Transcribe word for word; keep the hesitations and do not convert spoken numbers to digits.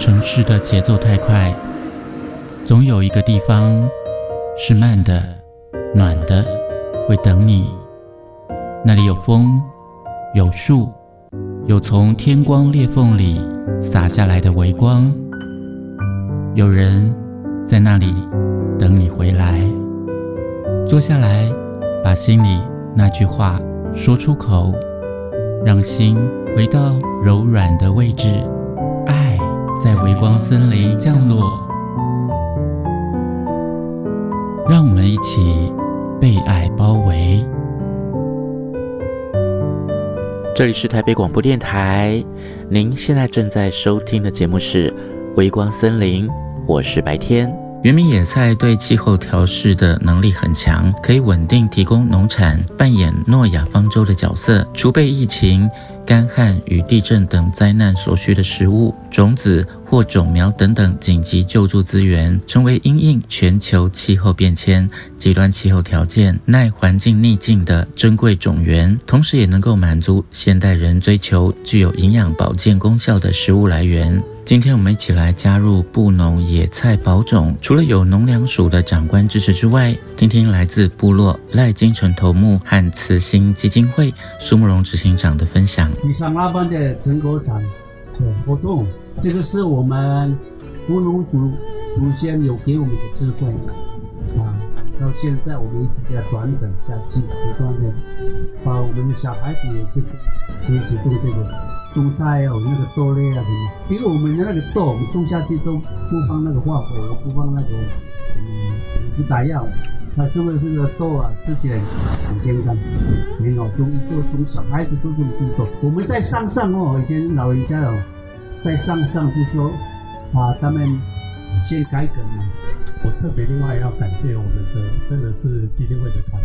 城市的节奏太快，总有一个地方是慢的、暖的，会等你。那里有风，有树，有从天光裂缝里洒下来的微光，有人在那里等你回来。坐下来，把心里那句话说出口，让心回到柔软的位置。爱在微光森林降落，让我们一起被爱包围。 这里是台北广播电台，您现在正在收听的节目是微光森林，我是白天。 原民野菜对气候调适的能力很强，可以稳定提供农产，扮演诺亚方舟的角色，储备疫情、干旱与地震等灾难所需的食物、种子或种苗等等紧急救助资源，成为因应全球气候变迁、极端气候条件、耐环境逆境的珍贵种源，同时也能够满足现代人追求具有营养保健功效的食物来源。今天我们一起来加入布农野菜保种，除了有农粮署的长官支持之外，听听来自部落赖金城头目和慈心基金会苏慕容执行长的分享。 以上拉班的成果展的活动，这个是我们布农族祖先有给我们的智慧啊，到现在我们一直在转整下去，不断的把我们的小孩子也是学习种这个种菜哦，那个豆类啊什么，比如我们的那个豆，我们种下去都不放那个化肥，不放那个嗯不打药，那这个这个豆啊，这些很健康，没有种一个种小孩子都是种豆。我们在山上哦，以前老人家哦，在山上就说啊，他们先改梗嘛。 我特别另外要感谢我们的真的是基金会的团